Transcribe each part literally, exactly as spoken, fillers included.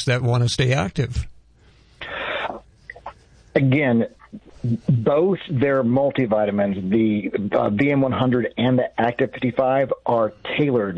that want to stay active? Again, both their multivitamins, the uh, V M one hundred and the Active fifty-five, are tailored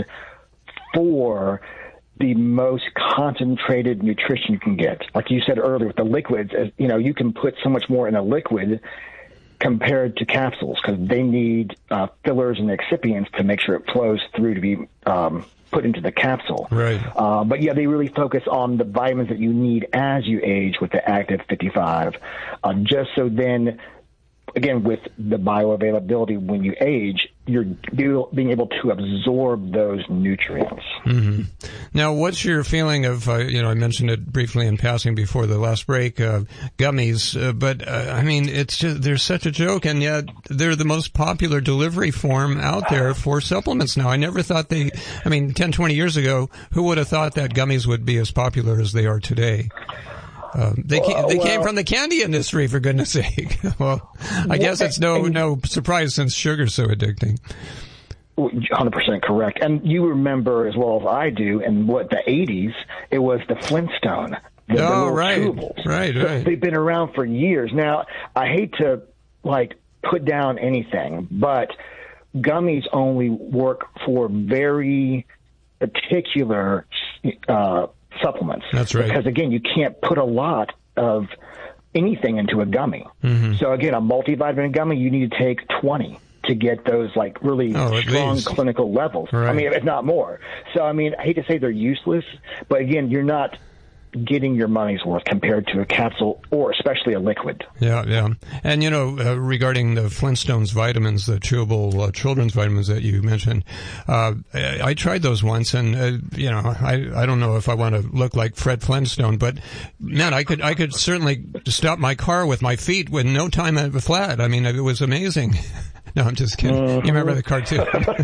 for the most concentrated nutrition you can get. Like you said earlier with the liquids, you know, you can put so much more in a liquid compared to capsules because they need uh, fillers and excipients to make sure it flows through to be um, put into the capsule. Right. Uh, but yeah, they really focus on the vitamins that you need as you age with the Active fifty-five, uh, just so then, again, with the bioavailability when you age, you're being able to absorb those nutrients. Mm-hmm. Now, what's your feeling of, uh, you know, I mentioned it briefly in passing before the last break, uh, gummies, uh, but, uh, I mean, it's just, they're such a joke, and yet they're the most popular delivery form out there for supplements now. I never thought they, I mean, ten, twenty years ago, who would have thought that gummies would be as popular as they are today? Um, they came, they well, came from the candy industry, for goodness sake. Well, I guess it's no no surprise since sugar's so addicting. one hundred percent correct. And you remember as well as I do, in what, the eighties, it was the Flintstone. The, oh, the right, tubables. right, so right. They've been around for years. Now, I hate to, like, put down anything, but gummies only work for very particular uh supplements. That's right. Because, again, you can't put a lot of anything into a gummy. Mm-hmm. So, again, a multivitamin gummy, you need to take twenty to get those, like, really oh, strong least. clinical levels. Right. I mean, if not more. So, I mean, I hate to say they're useless, but, again, you're not getting your money's worth compared to a capsule or especially a liquid. Yeah, yeah. And, you know, uh, regarding the Flintstones vitamins, the chewable uh, children's vitamins that you mentioned, uh, I, I tried those once, and, uh, you know, I, I don't know if I want to look like Fred Flintstone, but, man, I could I could certainly stop my car with my feet with no time at the flat. I mean, it was amazing. No, I'm just kidding. Mm-hmm. You remember the cartoon?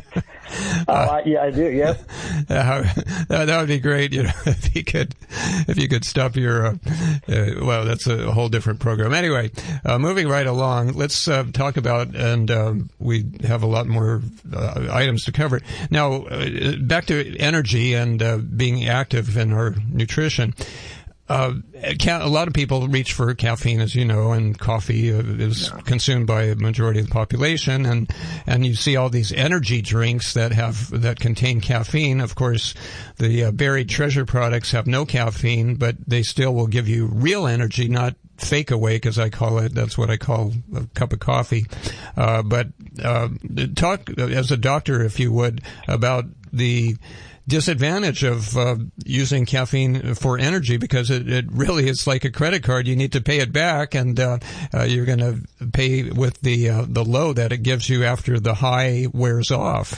uh, uh, yeah, I do. Yep. Uh, that, that would be great. You know, if you could, if you could stop your. Uh, uh, well, that's a whole different program. Anyway, uh, moving right along, let's uh, talk about, and um, we have a lot more uh, items to cover. Now, uh, back to energy and uh, being active in our nutrition. Uh, a lot of people reach for caffeine, as you know, and coffee uh, is yeah. consumed by a majority of the population, and and you see all these energy drinks that have that contain caffeine. Of course, the uh, buried treasure products have no caffeine, but they still will give you real energy, not fake awake, as I call it. That's what I call a cup of coffee. Uh, but uh, talk as a doctor, if you would, about the disadvantage of uh, using caffeine for energy, because it, it really is like a credit card. You need to pay it back, and uh, uh, you're going to pay with the uh, the low that it gives you after the high wears off.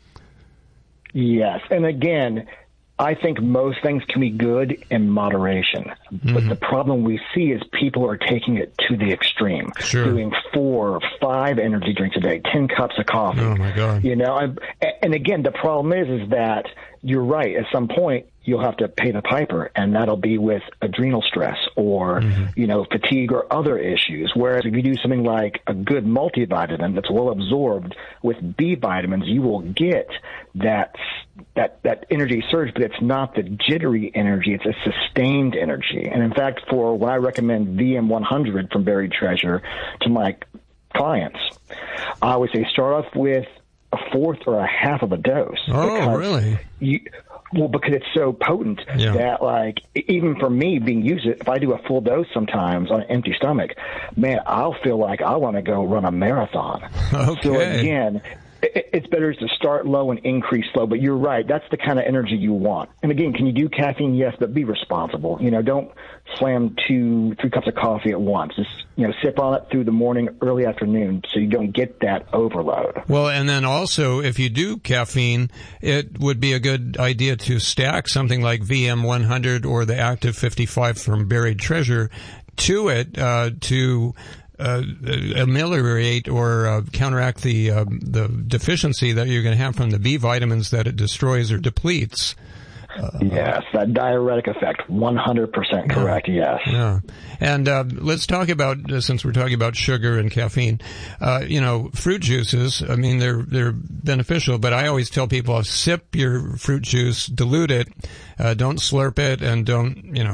Yes, and again, I think most things can be good in moderation, mm-hmm. but the problem we see is people are taking it to the extreme, sure. doing four or five energy drinks a day, ten cups of coffee. Oh my God! You know, I'm, and again, the problem is, is that you're right. At some point, you'll have to pay the piper, and that'll be with adrenal stress or, mm-hmm. you know, fatigue or other issues. Whereas if you do something like a good multivitamin that's well absorbed with B vitamins, you will get that that that energy surge, but it's not the jittery energy. It's a sustained energy. And in fact, for what I recommend V M one hundred from Buried Treasure to my clients, I always say start off with a fourth or a half of a dose. Oh, really? You, well, because it's so potent yeah. that, like, even for me being used, if I do a full dose sometimes on an empty stomach, man, I'll feel like I want to go run a marathon. Okay. So again, it, it's better to start low and increase slow. But you're right, that's the kind of energy you want. And again, can you do caffeine? Yes, but be responsible. You know, don't slam two, three cups of coffee at once. Just, you know, sip on it through the morning, early afternoon, so you don't get that overload. Well, and then also, if you do caffeine, it would be a good idea to stack something like V M one hundred or the Active fifty-five from Buried Treasure to it uh, to uh, ameliorate or uh, counteract the uh, the deficiency that you're going to have from the B vitamins that it destroys or depletes. Uh, yes, that diuretic effect, one hundred percent correct, yeah, yes. Yeah. And uh, let's talk about, uh, since we're talking about sugar and caffeine, uh, you know, fruit juices, I mean, they're they're beneficial, but I always tell people, sip your fruit juice, dilute it, uh, don't slurp it, and don't, you know,